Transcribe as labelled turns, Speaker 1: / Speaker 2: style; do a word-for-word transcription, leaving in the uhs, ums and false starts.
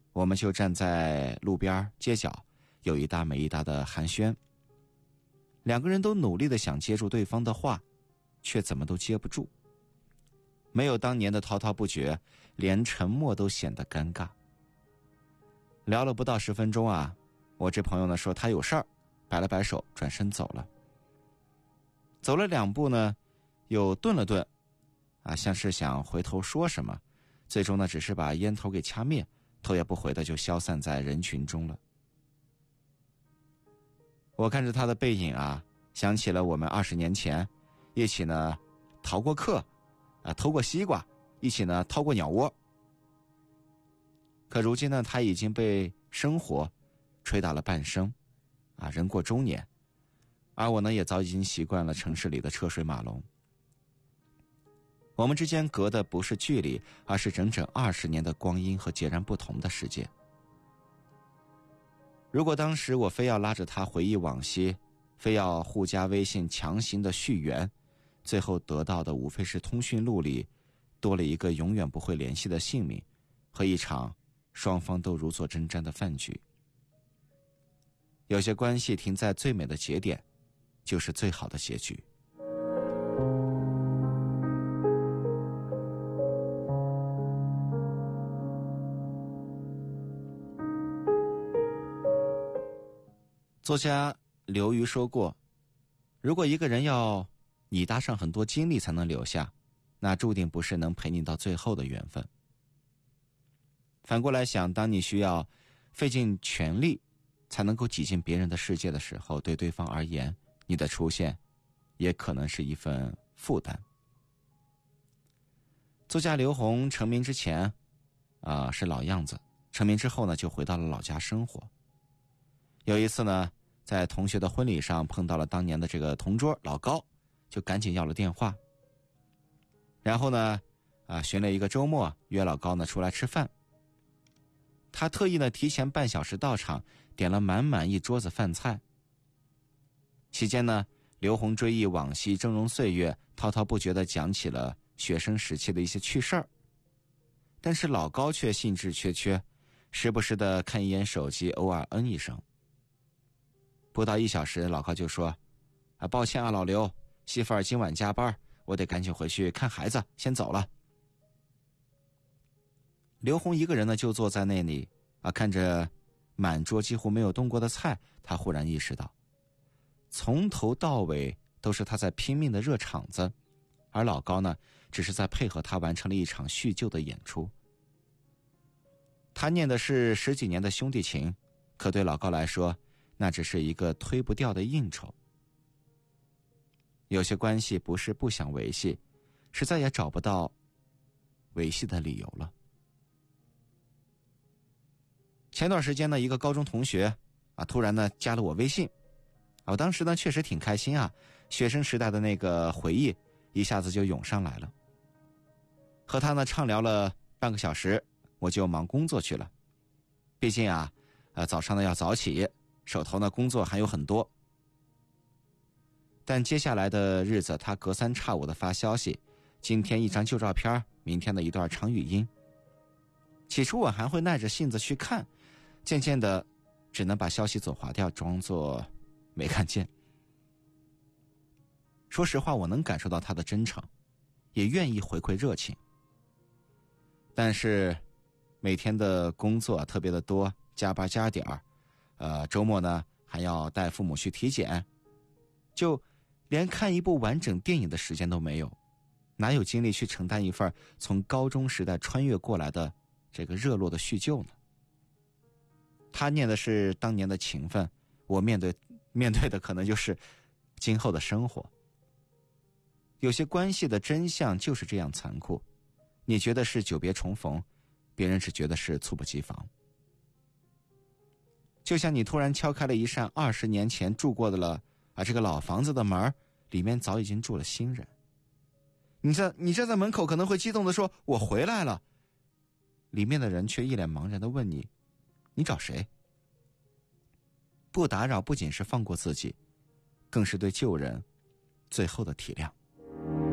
Speaker 1: 我们就站在路边街角，有一搭没一搭的寒暄。两个人都努力地想接住对方的话，却怎么都接不住。没有当年的滔滔不绝，连沉默都显得尴尬。聊了不到十分钟啊，我这朋友呢说他有事儿，摆了摆手，转身走了。走了两步呢，又顿了顿，啊，像是想回头说什么，最终呢，只是把烟头给掐灭，头也不回的就消散在人群中了。我看着他的背影啊，想起了我们二十年前一起呢逃过课，啊，偷过西瓜，一起呢掏过鸟窝。可如今呢，他已经被生活吹打了半生，啊，人过中年，而我呢，也早已经习惯了城市里的车水马龙。我们之间隔的不是距离，而是整整二十年的光阴和截然不同的世界。如果当时我非要拉着他回忆往昔，非要互加微信强行的续缘，最后得到的无非是通讯录里多了一个永远不会联系的姓名和一场双方都如坐针毡的饭局。有些关系停在最美的节点，就是最好的结局。作家刘瑜说过，如果一个人要你搭上很多经历才能留下，那注定不是能陪你到最后的缘分。反过来想，当你需要费尽全力才能够挤进别人的世界的时候，对对方而言，你的出现也可能是一份负担。作家刘洪成名之前啊、呃、是老样子，成名之后呢就回到了老家生活。有一次呢，在同学的婚礼上碰到了当年的这个同桌老高，就赶紧要了电话。然后呢啊寻了一个周末约老高呢出来吃饭。他特意呢提前半小时到场，点了满满一桌子饭菜。期间呢，刘洪追忆往昔峥嵘岁月，滔滔不绝地讲起了学生时期的一些趣事儿。但是老高却兴致缺缺，时不时地看一眼手机，偶尔嗯一声。不到一小时，老高就说：“啊，抱歉啊，老刘，媳妇儿今晚加班，我得赶紧回去看孩子，先走了。”刘洪一个人呢，就坐在那里啊，看着满桌几乎没有动过的菜，他忽然意识到，从头到尾都是他在拼命的热场子，而老高呢，只是在配合他完成了一场叙旧的演出。他念的是十几年的兄弟情，可对老高来说，那只是一个推不掉的应酬。有些关系不是不想维系，是再也找不到维系的理由了。前段时间呢，一个高中同学啊，突然呢加了我微信，我当时呢确实挺开心啊，学生时代的那个回忆一下子就涌上来了。和他呢畅聊了半个小时，我就忙工作去了。毕竟啊，呃早上呢要早起，手头呢工作还有很多。但接下来的日子，他隔三差五的发消息，今天一张旧照片，明天的一段长语音。起初我还会耐着性子去看，渐渐的只能把消息左划掉，装作没看见。说实话，我能感受到他的真诚，也愿意回馈热情。但是每天的工作特别的多，加班加点儿，呃，周末呢还要带父母去体检，就连看一部完整电影的时间都没有，哪有精力去承担一份从高中时代穿越过来的这个热络的叙旧呢？他念的是当年的情分，我面对面对的可能就是今后的生活。有些关系的真相就是这样残酷，你觉得是久别重逢，别人只觉得是猝不及防。就像你突然敲开了一扇二十年前住过的了啊这个老房子的门，里面早已经住了新人。你在你站在门口可能会激动地说：“我回来了。”里面的人却一脸茫然地问你：“你找谁？”不打扰不仅是放过自己，更是对旧人最后的体谅。